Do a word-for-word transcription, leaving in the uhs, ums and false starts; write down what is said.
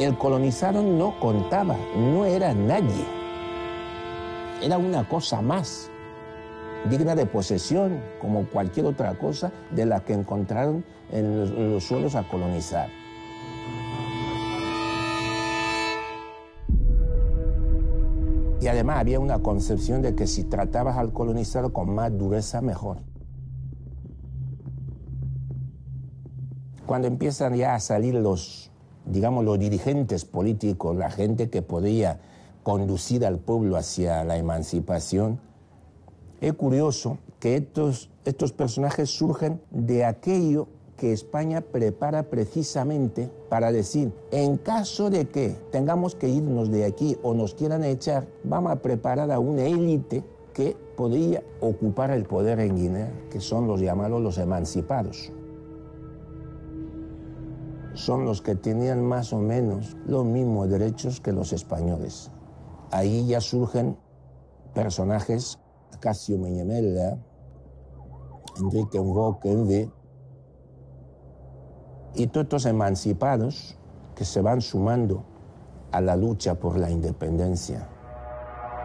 El colonizado no contaba, no era nadie. Era una cosa más, digna de posesión, como cualquier otra cosa de la que encontraron en los, en los suelos a colonizar. Y además había una concepción de que si tratabas al colonizado con más dureza, mejor. Cuando empiezan ya a salir los, digamos, los dirigentes políticos, la gente que podía conducir al pueblo hacia la emancipación, es curioso que estos, estos personajes surgen de aquello que España prepara precisamente para decir, en caso de que tengamos que irnos de aquí o nos quieran echar, vamos a preparar a una élite que podría ocupar el poder en Guinea, que son los llamados los emancipados. Son los que tenían más o menos los mismos derechos que los españoles. Ahí ya surgen personajes, Casio Meñemela, Enrique Roque, y todos estos emancipados que se van sumando a la lucha por la independencia.